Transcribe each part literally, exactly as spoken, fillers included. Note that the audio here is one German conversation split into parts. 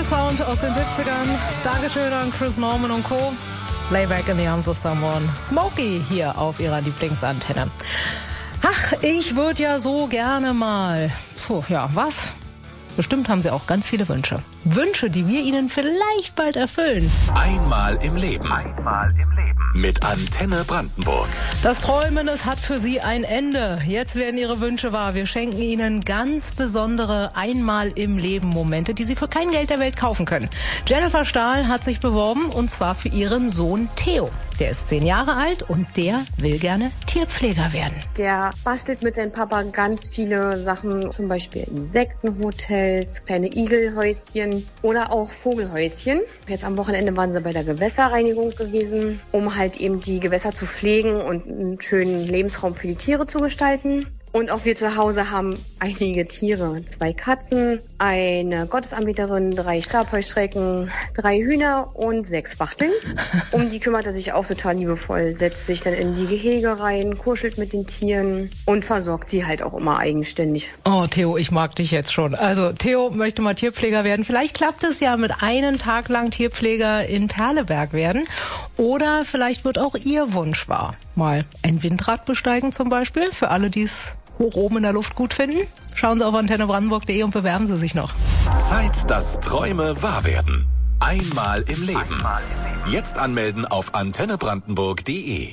Soul-Sound aus den siebzigern. Dankeschön an Chris Norman und Co. Lay back in the arms of someone. Smokey hier auf ihrer Lieblingsantenne. Ach, ich würde ja so gerne mal... Puh, ja, was? Bestimmt haben Sie auch ganz viele Wünsche. Wünsche, die wir Ihnen vielleicht bald erfüllen. Einmal im Leben. Einmal im Leben. Mit Antenne Brandenburg. Das Träumen, es hat für Sie ein Ende. Jetzt werden Ihre Wünsche wahr. Wir schenken Ihnen ganz besondere Einmal im Leben Momente, die Sie für kein Geld der Welt kaufen können. Jennifer Stahl hat sich beworben und zwar für ihren Sohn Theo. Der ist zehn Jahre alt und der will gerne Tierpfleger werden. Der bastelt mit seinem Papa ganz viele Sachen, zum Beispiel Insektenhotels, kleine Igelhäuschen oder auch Vogelhäuschen. Jetzt am Wochenende waren sie bei der Gewässerreinigung gewesen, um halt eben die Gewässer zu pflegen und einen schönen Lebensraum für die Tiere zu gestalten. Und auch wir zu Hause haben einige Tiere. Zwei Katzen, eine Gottesanbeterin, drei Stabheuschrecken, drei Hühner und sechs Wachteln. Um die kümmert er sich auch total liebevoll, setzt sich dann in die Gehege rein, kuschelt mit den Tieren und versorgt sie halt auch immer eigenständig. Oh, Theo, ich mag dich jetzt schon. Also, Theo möchte mal Tierpfleger werden. Vielleicht klappt es ja mit einem Tag lang Tierpfleger in Perleberg werden. Oder vielleicht wird auch Ihr Wunsch wahr. Mal ein Windrad besteigen zum Beispiel, für alle, die es hoch oben in der Luft gut finden. Schauen Sie auf antenne brandenburg punkt de und bewerben Sie sich noch. Zeit, dass Träume wahr werden. Einmal im Leben. Einmal im Leben. Jetzt anmelden auf antenne brandenburg punkt de.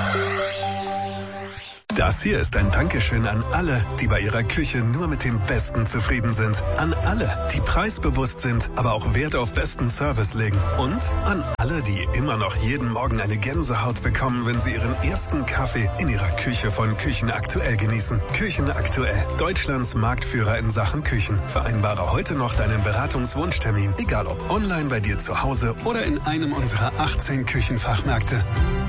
Das hier ist ein Dankeschön an alle, die bei ihrer Küche nur mit dem Besten zufrieden sind. An alle, die preisbewusst sind, aber auch Wert auf besten Service legen. Und an alle, die immer noch jeden Morgen eine Gänsehaut bekommen, wenn sie ihren ersten Kaffee in ihrer Küche von Küchen Aktuell genießen. Küchen Aktuell, Deutschlands Marktführer in Sachen Küchen. Vereinbare heute noch deinen Beratungswunschtermin, egal ob online bei dir zu Hause oder in einem unserer achtzehn Küchenfachmärkte.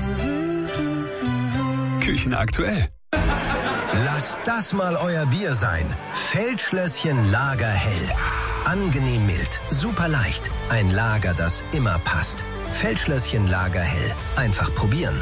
Küchen Aktuell. Lasst das mal euer Bier sein. Feldschlösschen Lagerhell. Angenehm mild, super leicht. Ein Lager, das immer passt. Feldschlösschen Lagerhell. Einfach probieren.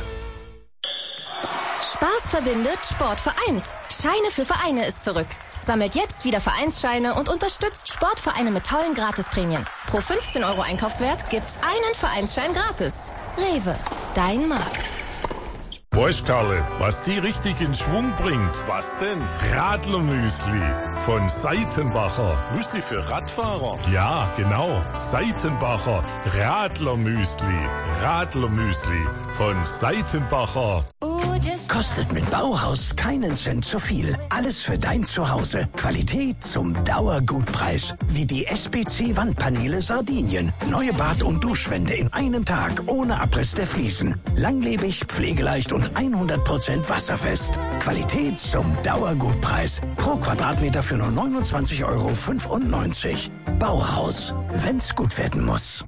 Spaß verbindet, Sport vereint. Scheine für Vereine ist zurück. Sammelt jetzt wieder Vereinsscheine und unterstützt Sportvereine mit tollen Gratisprämien. Pro fünfzehn Euro Einkaufswert gibt's einen Vereinsschein gratis. Rewe, dein Markt. Weißt Karle, was die richtig in Schwung bringt? Was denn? Radlermüsli von Seitenbacher. Müsli für Radfahrer? Ja, genau. Seitenbacher Radlermüsli. Radlermüsli von Seitenbacher. Kostet mit Bauhaus keinen Cent zu viel. Alles für dein Zuhause. Qualität zum Dauergutpreis. Wie die S B C-Wandpaneele Sardinien. Neue Bad- und Duschwände in einem Tag ohne Abriss der Fliesen. Langlebig, pflegeleicht und hundert Prozent wasserfest. Qualität zum Dauergutpreis. Pro Quadratmeter für nur neunundzwanzig Euro fünfundneunzig. Bauhaus, wenn's gut werden muss.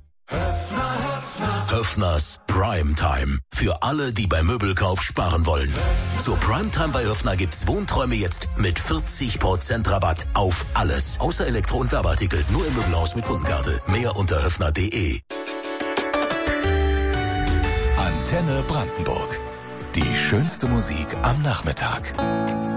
Höffners Primetime. Für alle, die beim Möbelkauf sparen wollen. Zur Primetime bei Höffner gibt's Wohnträume jetzt mit vierzig Prozent Rabatt auf alles. Außer Elektro- und Werbeartikel. Nur im Möbelhaus mit Kundenkarte. Mehr unter höffner punkt de. Antenne Brandenburg. Die schönste Musik am Nachmittag.